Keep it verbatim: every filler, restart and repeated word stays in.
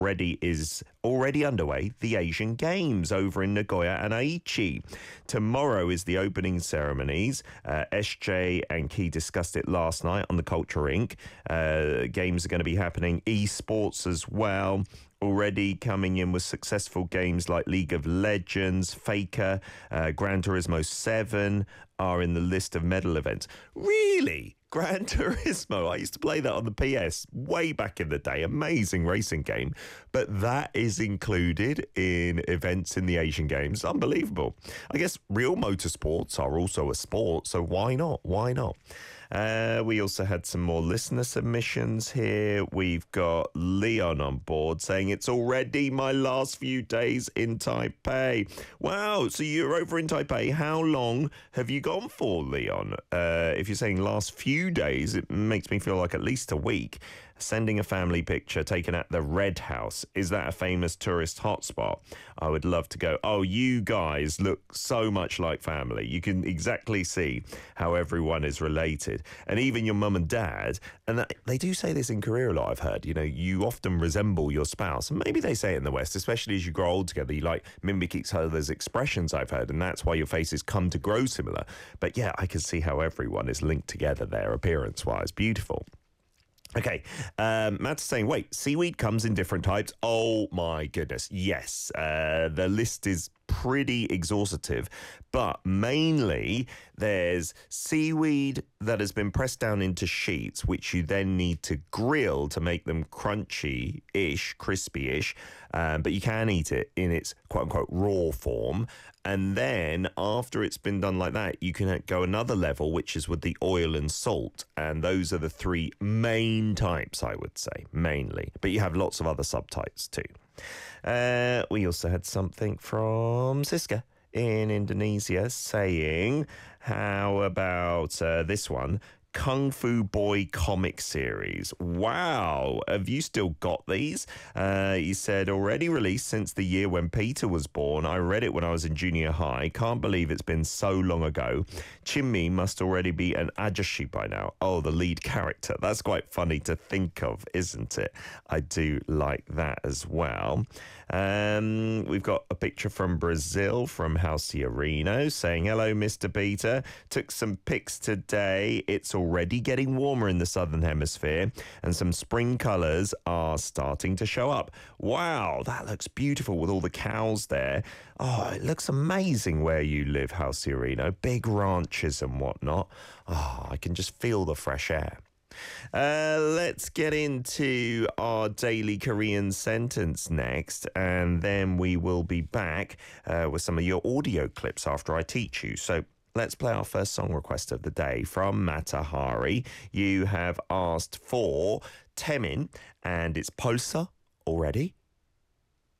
already is already underway, the Asian Games over in Nagoya and Aichi. Tomorrow is the opening ceremonies. Uh, S J and Key discussed it last night on the Culture Incorporated. Uh, games are going to be happening. Esports as well. Already coming in with successful games like League of Legends, Faker, uh, Gran Turismo seven are in the list of medal events. Really? Gran Turismo? I used to play that on the P S way back in the day. Amazing racing game. But that is included in events in the Asian Games. Unbelievable. I guess real motorsports are also a sport, so why not? Why not? Uh, we also had some more listener submissions here. We've got Leon on board saying it's already my last few days in Taipei. Wow, so you're over in Taipei. How long have you gone for, Leon? Uh, if you're saying last few days, it makes me feel like at least a week. Sending a family picture taken at the Red House. Is that a famous tourist hotspot? I would love to go. Oh, you guys look so much like family. You can exactly see how everyone is related. And even your mum and dad, and that, they do say this in Korea a lot, I've heard, you know, you often resemble your spouse. And maybe they say it in the West, especially as you grow old together, you like mimic each other's expressions, I've heard, and that's why your faces come to grow similar. But yeah, I can see how everyone is linked together there appearance-wise. Beautiful. Okay, um, Matt's saying, wait, seaweed comes in different types? Oh my goodness, yes. Uh, the list is pretty exhaustive, but mainly there's seaweed that has been pressed down into sheets, which you then need to grill to make them crunchy-ish, crispy-ish, um, but you can eat it in its quote-unquote raw form. And then after it's been done like that, you can go another level, which is with the oil and salt. And those are the three main types, I would say, mainly. But you have lots of other subtypes too. Uh, we also had something from Siska in Indonesia saying, how about uh, this one? Kung Fu Boy comic series. Wow. Have you still got these? Uh, he said, already released since the year when Peter was born. I read it when I was in junior high. Can't believe it's been so long ago. Chinmi must already be an ajashi by now. Oh, the lead character. That's quite funny to think of, isn't it? I do like that as well. Um, we've got a picture from Brazil from Halciarino saying, hello, Mister Peter. Took some pics today. It's already getting warmer in the southern hemisphere and some spring colours are starting to show up. Wow, that looks beautiful with all the cows there. Oh, it looks amazing where you live, Halciarino. Big ranches and whatnot. Oh, I can just feel the fresh air. Uh, let's get into our daily Korean sentence next, and then we will be back uh, with some of your audio clips after I teach you. So let's play our first song request of the day from Matahari. You have asked for Temin, and it's Polsa already.